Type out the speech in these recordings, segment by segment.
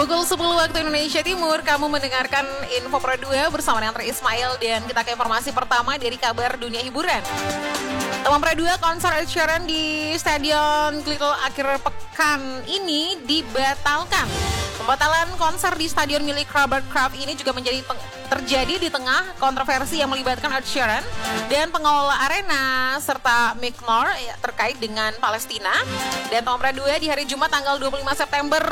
Pukul 10 waktu Indonesia Timur, kamu mendengarkan Info Pro 2 bersama dengan Tri Ismail dan kita ke informasi pertama dari kabar dunia hiburan. Teman Pro 2, konser Ed Sheeran di Stadion Lidl akhir pekan ini dibatalkan. Pembatalan konser di stadion milik Robert Kraft ini juga terjadi di tengah kontroversi yang melibatkan Ed Sheeran dan pengelola arena serta Mick Moore terkait dengan Palestina. Dan Teman Pro 2 di hari Jumat tanggal 25 September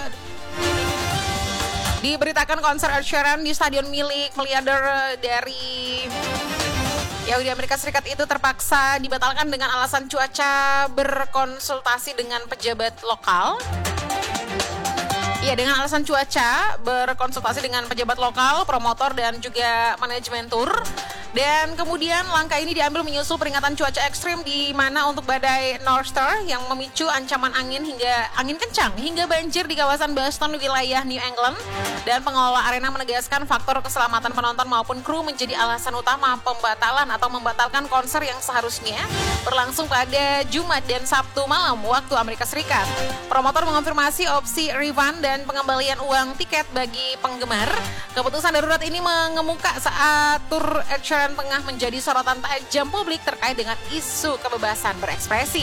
diberitakan konser Ed Sheeran di stadion milik miliarder dari Yahudi Amerika Serikat itu terpaksa dibatalkan dengan alasan cuaca, berkonsultasi dengan pejabat lokal. Ya, dengan alasan cuaca, berkonsultasi dengan pejabat lokal, promotor dan juga manajemen tur. Dan kemudian langkah ini diambil menyusul peringatan cuaca ekstrim di mana untuk badai Northstar yang memicu ancaman angin kencang hingga banjir di kawasan Boston wilayah New England. Dan pengelola arena menegaskan faktor keselamatan penonton maupun kru menjadi alasan utama pembatalan atau membatalkan konser yang seharusnya berlangsung pada Jumat dan Sabtu malam waktu Amerika Serikat. Promotor mengonfirmasi opsi refund dan pengembalian uang tiket bagi penggemar. Keputusan darurat ini mengemuka saat tur Ed Sheeran tengah menjadi sorotan tajam publik terkait dengan isu kebebasan berekspresi.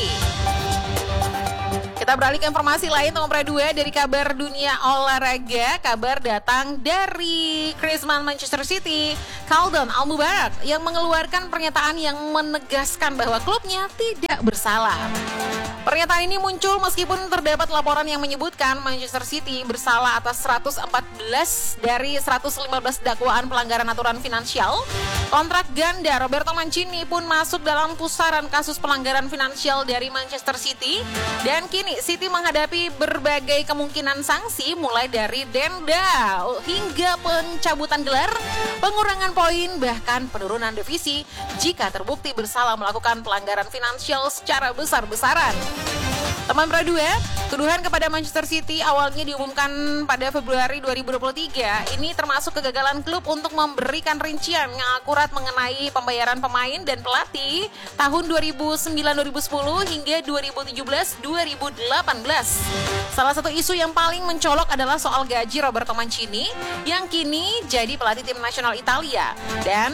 Kita beralih ke informasi lain, Teman Pro 2 dari kabar dunia olahraga. Kabar datang dari Krisman Manchester City, Khaldan Al-Mubarak, yang mengeluarkan pernyataan yang menegaskan bahwa klubnya tidak bersalah. Pernyataan ini muncul meskipun terdapat laporan yang menyebutkan Manchester City bersalah atas 114 dari 115 dakwaan pelanggaran aturan finansial. Kontrak ganda Roberto Mancini pun masuk dalam pusaran kasus pelanggaran finansial dari Manchester City. Dan kini City menghadapi berbagai kemungkinan sanksi mulai dari denda hingga pencabutan gelar, pengurangan poin, bahkan penurunan divisi jika terbukti bersalah melakukan pelanggaran finansial secara besar-besaran. Teman Pro 2, tuduhan kepada Manchester City awalnya diumumkan pada Februari 2023. Ini termasuk kegagalan klub untuk memberikan rincian yang akurat mengenai pembayaran pemain dan pelatih tahun 2009-2010 hingga 2017-2018. Salah satu isu yang paling mencolok adalah soal gaji Roberto Mancini yang kini jadi pelatih tim nasional Italia. Dan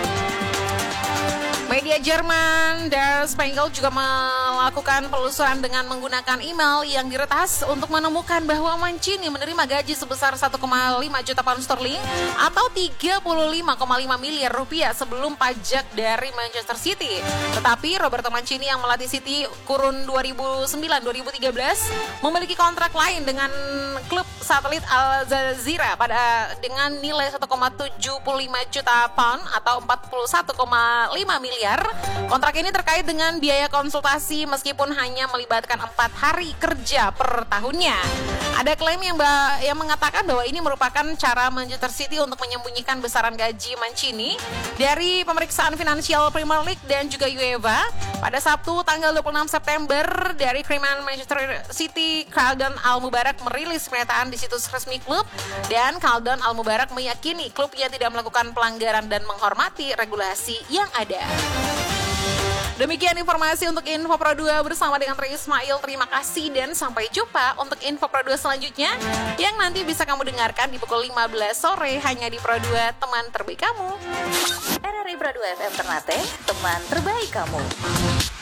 media Jerman Der Spiegel juga melakukan penelusuran dengan menggunakan email yang diretas untuk menemukan bahwa Mancini menerima gaji sebesar 1,5 juta pound sterling atau 35,5 miliar rupiah sebelum pajak dari Manchester City. Tetapi Roberto Mancini yang melatih City kurun 2009-2013 memiliki kontrak lain dengan klub satelit Al Jazeera dengan nilai 1,75 juta pound atau 41,5 miliar. Kontrak ini terkait dengan biaya konsultasi meskipun hanya melibatkan 4 hari kerja per tahunnya. Ada klaim yang mengatakan bahwa ini merupakan cara Manchester City untuk menyembunyikan besaran gaji Mancini dari pemeriksaan finansial Premier League dan juga UEFA. Pada Sabtu tanggal 26 September dari Kriman Manchester City, Khaldan Al-Mubarak merilis pernyataan di situs resmi klub, dan Khaldan Al-Mubarak meyakini klubnya tidak melakukan pelanggaran dan menghormati regulasi yang ada. Demikian informasi untuk Info Pro 2 bersama dengan Tri Ismail. Terima kasih dan sampai jumpa untuk Info Pro 2 selanjutnya yang nanti bisa kamu dengarkan di pukul 15 sore hanya di Pro 2, teman terbaik kamu. RRI Pro 2 FM Ternate, teman terbaik kamu.